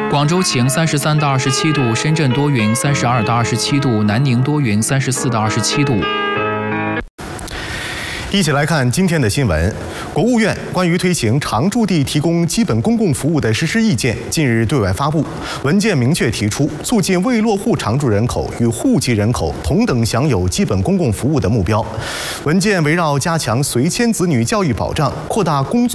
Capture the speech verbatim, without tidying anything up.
广州晴三十三到二十七度，深圳多云三十二到二十七度，南宁多云三十四到二十七度。 一起来看今天的新闻。国务院关于推行常住地提供基本公共服务的实施意见近日对外发布，文件明确提出促进未落户常住人口与户籍人口同等享有基本公共服务的目标。文件围绕加强随迁子女教育保障、扩大工作